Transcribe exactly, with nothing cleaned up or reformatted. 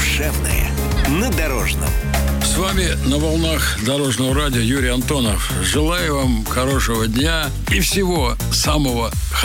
Душевное на Дорожном. С вами на волнах Дорожного радио Юрий Антонов. Желаю вам хорошего дня и всего самого хорошего.